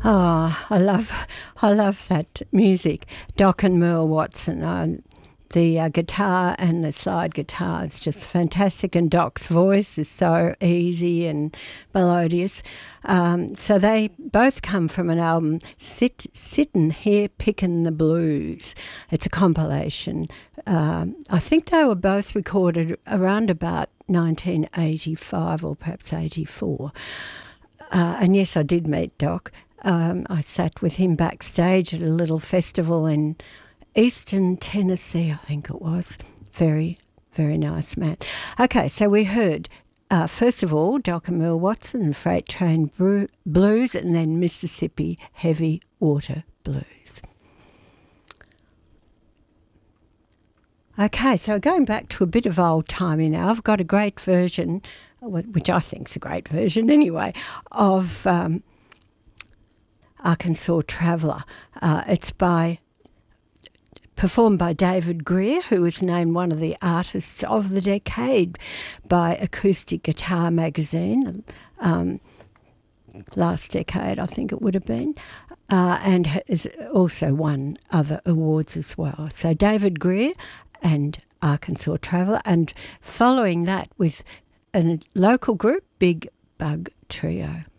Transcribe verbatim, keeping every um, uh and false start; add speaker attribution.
Speaker 1: Oh, I love, I love that music. Doc and Merle Watson. Uh, the uh, guitar and the slide guitar is just fantastic, and Doc's voice is so easy and melodious. Um, so they both come from an album, Sit, Sittin' Here Pickin' the Blues. It's a compilation. Um, I think they were both recorded around about nineteen eighty-five or perhaps eighty-four. Uh, and yes, I did meet Doc. Um, I sat with him backstage at a little festival in Eastern Tennessee, I think it was. Very, very nice man. Okay, so we heard, uh, first of all, Doc and Merle Watson and Freight Train Bru- Blues, and then Mississippi Heavy Water Blues. Okay, so going back to a bit of old-timey now, I've got a great version, which I think is a great version anyway, of um, Arkansas Traveller. Uh, it's by performed by David Greer, who was named one of the artists of the decade by Acoustic Guitar Magazine um, last decade, I think it would have been, uh, and has also won other awards as well. So David Greer and Arkansas Traveller, and following that with a local group, Big Bug Trio.